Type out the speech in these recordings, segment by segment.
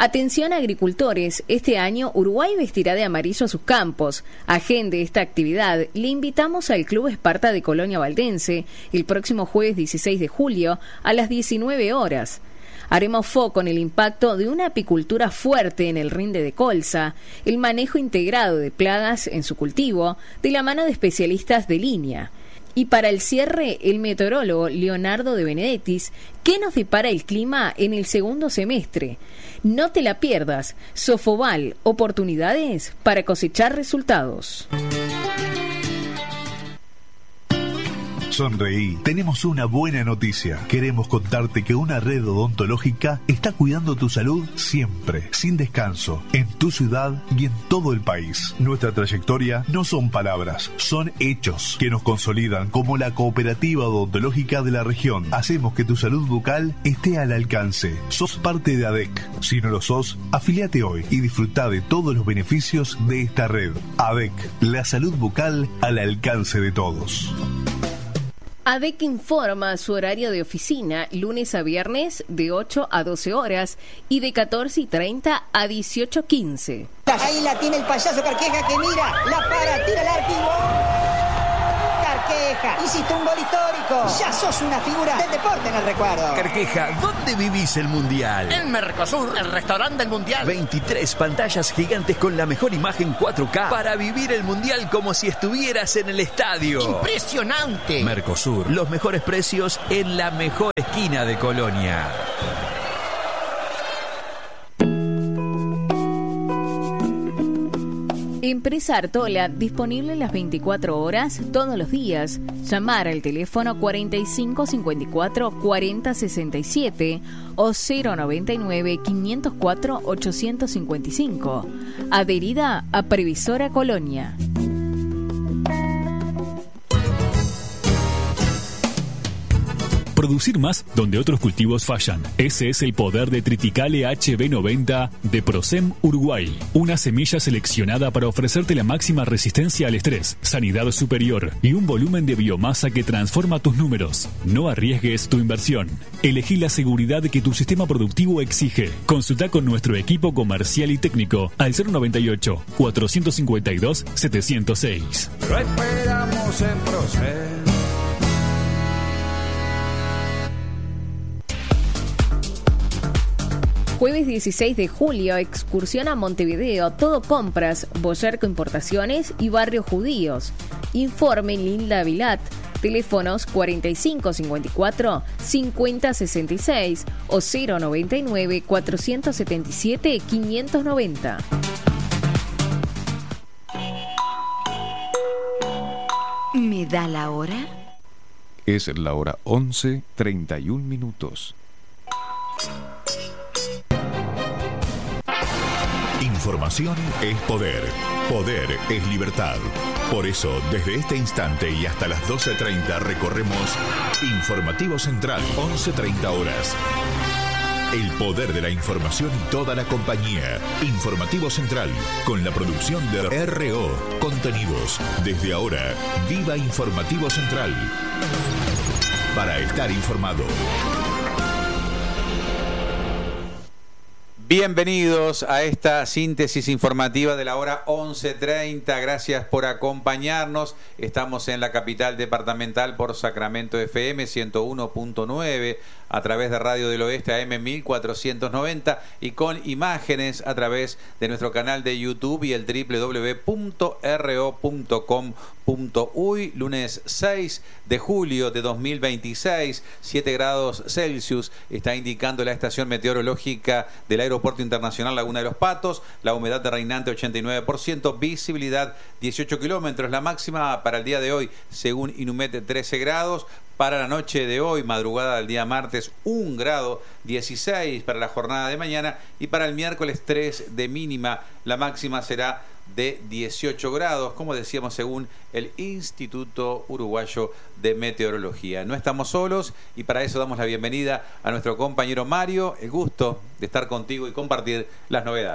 Atención agricultores, este año Uruguay vestirá de amarillo sus campos. Agende esta actividad. Le invitamos al Club Esparta de Colonia Valdense el próximo jueves 16 de julio a las 19 horas. Haremos foco en el impacto de una apicultura fuerte en el rinde de colza, el manejo integrado de plagas en su cultivo, de la mano de especialistas de línea. Y para el cierre, el meteorólogo Leonardo de Benedettis, ¿qué nos depara el clima en el segundo semestre? No te la pierdas. Sofoval, oportunidades para cosechar resultados. Sonreí. Tenemos una buena noticia. Queremos contarte que una red odontológica está cuidando tu salud siempre, sin descanso, en tu ciudad y en todo el país. Nuestra trayectoria no son palabras, son hechos que nos consolidan como la cooperativa odontológica de la región. Hacemos que tu salud bucal esté al alcance. Sos parte de ADEC. Si no lo sos, afiliate hoy y disfruta de todos los beneficios de esta red. ADEC, la salud bucal al alcance de todos. ADEC informa su horario de oficina lunes a viernes de 8 a 12 horas y de 14:30 a 18:15. Ahí la tiene el payaso Carqueja que mira, la para, tira el arco y ¡gol! Carqueja, hiciste un gol histórico. Ya sos una figura del deporte en el recuerdo. Carqueja, ¿dónde vivís el Mundial? En Mercosur, el restaurante del Mundial. 23 pantallas gigantes con la mejor imagen 4K para vivir el Mundial como si estuvieras en el estadio. ¡Impresionante! Mercosur, los mejores precios en la mejor esquina de Colonia. Empresa Artola, disponible las 24 horas, todos los días. Llamar al teléfono 4554 4067 o 099 504 855. Adherida a Previsora Colonia. Producir más donde otros cultivos fallan. Ese es el poder de Triticale HB90 de Procem Uruguay. Una semilla seleccionada para ofrecerte la máxima resistencia al estrés, sanidad superior y un volumen de biomasa que transforma tus números. No arriesgues tu inversión. Elegí la seguridad que tu sistema productivo exige. Consulta con nuestro equipo comercial y técnico al 098 452 706. Lo esperamos en Procem. Jueves 16 de julio, excursión a Montevideo, todo compras, Boyerco Importaciones y Barrio Judíos. Informe Linda Vilat, teléfonos 4554 5066 o 099 477 590. ¿Me da la hora? Es la hora 11:31. Información es poder. Poder es libertad. Por eso, desde este instante y hasta las 12:30 recorremos Informativo Central, 11:30 horas. El poder de la información y toda la compañía. Informativo Central, con la producción de RO Contenidos. Desde ahora, viva Informativo Central. Para estar informado. Bienvenidos a esta síntesis informativa de la hora 11:30. Gracias por acompañarnos. Estamos en la capital departamental por Sacramento FM 101.9, a través de Radio del Oeste AM 1490 y con imágenes a través de nuestro canal de YouTube y el www.ro.com.uy. Lunes 6 de julio de 2026, 7 grados Celsius, está indicando la estación meteorológica del Aeropuerto Internacional Laguna de los Patos. La humedad de reinante 89%, visibilidad 18 kilómetros. La máxima para el día de hoy, según Inumet, 13 grados. Para la noche de hoy, madrugada del día martes, 1 grado 16 para la jornada de mañana. Y para el miércoles 3 de mínima, la máxima será de 18 grados, como decíamos, según el Instituto Uruguayo de Meteorología. No estamos solos y para eso damos la bienvenida a nuestro compañero Mario. El gusto de estar contigo y compartir las novedades.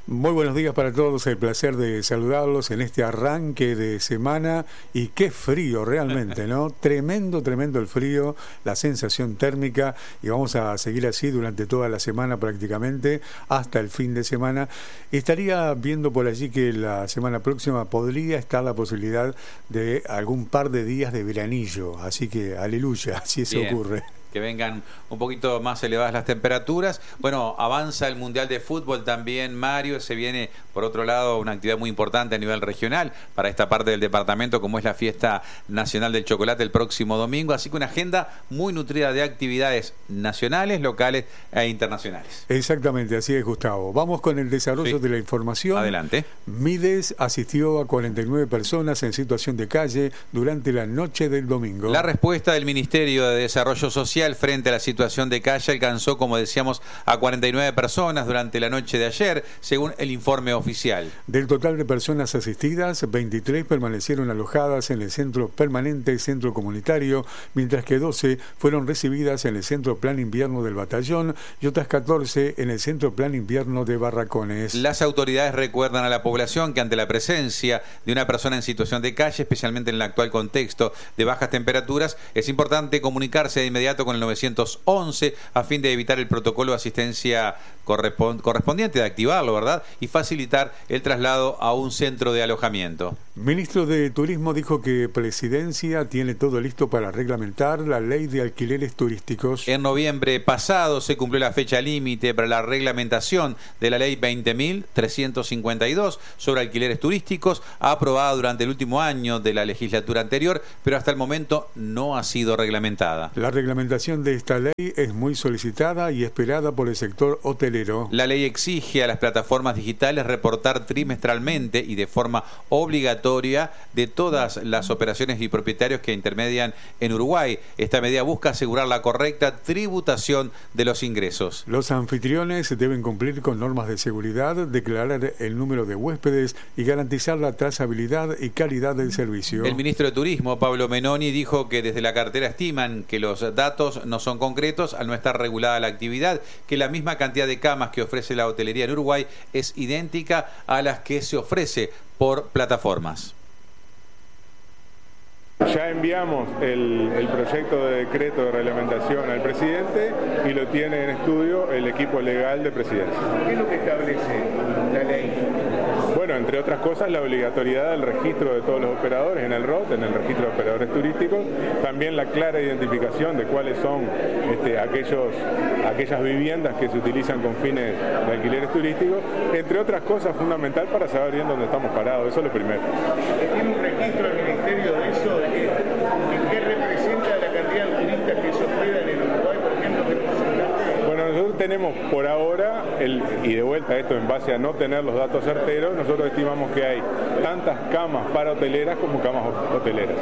Muy buenos días para todos, el placer de saludarlos en este arranque de semana y qué frío realmente, ¿no? Tremendo el frío, la sensación térmica y vamos a seguir así durante toda la semana prácticamente hasta el fin de semana. Estaría viendo por allí que la semana próxima podría estar la posibilidad de algún par de días de veranillo, así que aleluya, si eso ocurre. Que vengan un poquito más elevadas las temperaturas. Bueno, avanza el Mundial de Fútbol también, Mario. Se viene, por otro lado, una actividad muy importante a nivel regional para esta parte del departamento, como es la Fiesta Nacional del Chocolate el próximo domingo. Así que una agenda muy nutrida de actividades nacionales, locales e internacionales. Exactamente, así es, Gustavo. Vamos con el desarrollo de la información. Adelante. Mides asistió a 49 personas en situación de calle durante la noche del domingo. La respuesta del Ministerio de Desarrollo Social frente a la situación de calle alcanzó, como decíamos, a 49 personas durante la noche de ayer, según el informe oficial. Del total de personas asistidas, 23 permanecieron alojadas en el centro permanente, centro comunitario, mientras que 12 fueron recibidas en el centro plan invierno del batallón y otras 14 en el centro plan invierno de Barracones. Las autoridades recuerdan a la población que ante la presencia de una persona en situación de calle, especialmente en el actual contexto de bajas temperaturas, es importante comunicarse de inmediato con el 911 a fin de evitar el protocolo de asistencia correspondiente, de activarlo, ¿verdad? Y facilitar el traslado a un centro de alojamiento. Ministro de Turismo dijo que Presidencia tiene todo listo para reglamentar la ley de alquileres turísticos. En noviembre pasado se cumplió la fecha límite para la reglamentación de la ley 20.352 sobre alquileres turísticos, aprobada durante el último año de la legislatura anterior, pero hasta el momento no ha sido reglamentada. La reglamentación de esta ley es muy solicitada y esperada por el sector hotelero. La ley exige a las plataformas digitales reportar trimestralmente y de forma obligatoria de todas las operaciones y propietarios que intermedian en Uruguay. Esta medida busca asegurar la correcta tributación de los ingresos. Los anfitriones deben cumplir con normas de seguridad, declarar el número de huéspedes y garantizar la trazabilidad y calidad del servicio. El ministro de Turismo, Pablo Menoni, dijo que desde la cartera estiman que los datos no son concretos al no estar regulada la actividad, que la misma cantidad de camas que ofrece la hotelería en Uruguay es idéntica a las que se ofrece por plataformas. Ya enviamos el proyecto de decreto de reglamentación al presidente y lo tiene en estudio el equipo legal de Presidencia. ¿Qué es lo que establece la ley? Bueno, entre otras cosas, la obligatoriedad del registro de todos los operadores en el ROT, en el registro de operadores turísticos, también la clara identificación de cuáles son aquellas viviendas que se utilizan con fines de alquileres turísticos, entre otras cosas fundamental para saber bien dónde estamos parados, eso es lo primero. ¿Tiene un registro el Ministerio de eso? ¿Qué representa la cantidad de turistas que se hospedan en Uruguay, por ejemplo? Bueno, nosotros tenemos por ahora, y de vuelta esto en base a no tener los datos certeros, nosotros estimamos que hay tantas camas para hoteleras como camas hoteleras.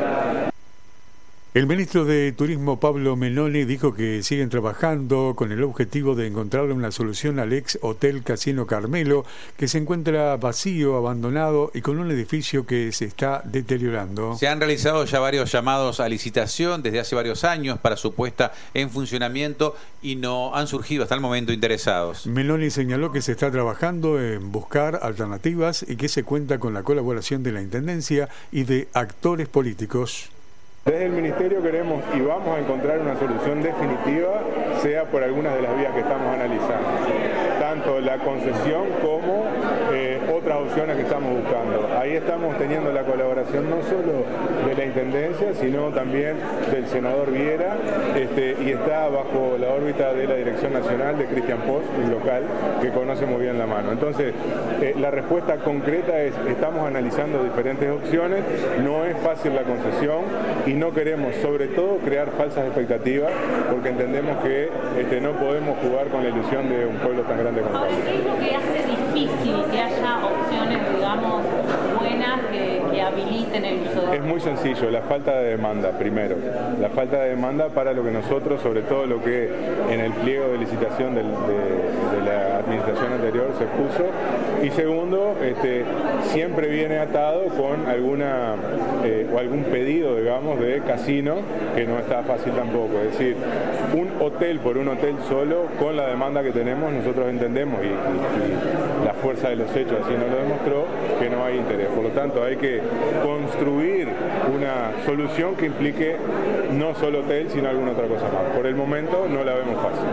El ministro de Turismo, Pablo Menoni, dijo que siguen trabajando con el objetivo de encontrarle una solución al ex Hotel Casino Carmelo, que se encuentra vacío, abandonado y con un edificio que se está deteriorando. Se han realizado ya varios llamados a licitación desde hace varios años para su puesta en funcionamiento y no han surgido hasta el momento interesados. Menoni señaló que se está trabajando en buscar alternativas y que se cuenta con la colaboración de la Intendencia y de actores políticos. Desde el Ministerio queremos y vamos a encontrar una solución definitiva, sea por algunas de las vías que estamos analizando, tanto la concesión como otras opciones que estamos buscando. Ahí estamos teniendo la colaboración no solo de la Intendencia, sino también del senador Viera, y está bajo la órbita de la Dirección Nacional de Cristian Post, un local que conoce muy bien la mano. Entonces, la respuesta concreta es, estamos analizando diferentes opciones, no es fácil la concesión, y no queremos, sobre todo, crear falsas expectativas, porque entendemos que no podemos jugar con la ilusión de un pueblo tan grande como Córdoba. ¿Qué es lo que hace difícil que haya opciones, digamos, buenas que habiliten el uso de... Es muy sencillo, la falta de demanda, primero. La falta de demanda para lo que nosotros, sobre todo lo que en el pliego de licitación de la administración anterior anterior se puso. Y segundo, siempre viene atado con alguna o algún pedido, digamos, de casino, que no está fácil tampoco. Es decir, un hotel por un hotel solo, con la demanda que tenemos, nosotros entendemos, y la fuerza de los hechos así nos lo demostró, que no hay interés. Por lo tanto, hay que construir una solución que implique no solo hotel, sino alguna otra cosa más. Por el momento no la vemos fácil.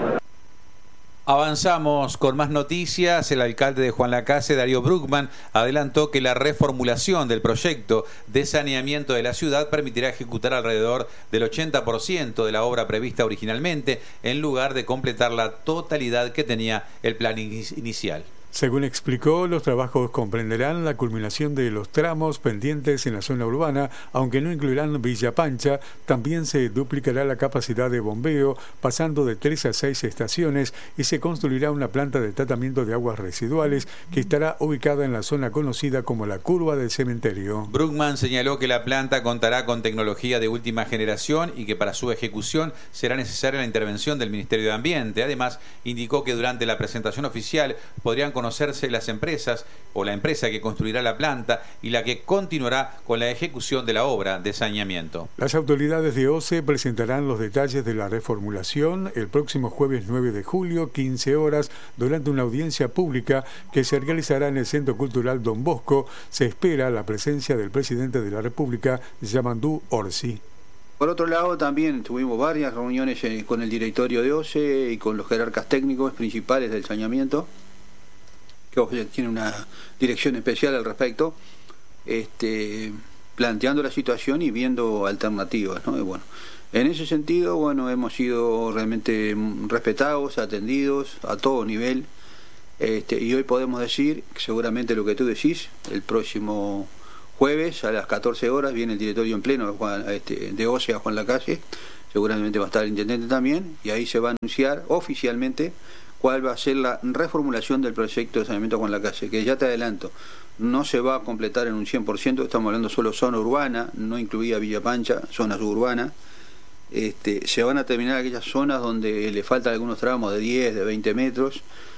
Avanzamos con más noticias. El alcalde de Juan Lacase, Darío Bruckmann, adelantó que la reformulación del proyecto de saneamiento de la ciudad permitirá ejecutar alrededor del 80% de la obra prevista originalmente, en lugar de completar la totalidad que tenía el plan inicial. Según explicó, los trabajos comprenderán la culminación de los tramos pendientes en la zona urbana, aunque no incluirán Villa Pancha. También se duplicará la capacidad de bombeo, pasando de 3 a 6 estaciones, y se construirá una planta de tratamiento de aguas residuales que estará ubicada en la zona conocida como la curva del cementerio. Bruckmann señaló que la planta contará con tecnología de última generación y que para su ejecución será necesaria la intervención del Ministerio de Ambiente. Además, indicó que durante la presentación oficial podrían conocerse las empresas o la empresa que construirá la planta y la que continuará con la ejecución de la obra de saneamiento. Las autoridades de OCE presentarán los detalles de la reformulación el próximo jueves 9 de julio, 15 horas, durante una audiencia pública que se realizará en el Centro Cultural Don Bosco. Se espera la presencia del presidente de la República, Yamandú Orsi. Por otro lado, también tuvimos varias reuniones con el directorio de OCE y con los jerarcas técnicos principales del saneamiento, que tiene una dirección especial al respecto, planteando la situación y viendo alternativas, ¿no? Y bueno, en ese sentido, bueno, hemos sido realmente respetados, atendidos a todo nivel, y hoy podemos decir, seguramente lo que tú decís, el próximo jueves a las 14 horas viene el directorio en pleno de OCE a Juan Lacase, seguramente va a estar el intendente también, y ahí se va a anunciar oficialmente cuál va a ser la reformulación del proyecto de saneamiento Juan Lacase, que ya te adelanto, no se va a completar en un 100%, estamos hablando solo zona urbana, no incluía Villa Pancha, zona suburbana. Se van a terminar aquellas zonas donde le faltan algunos tramos de 10, de 20 metros,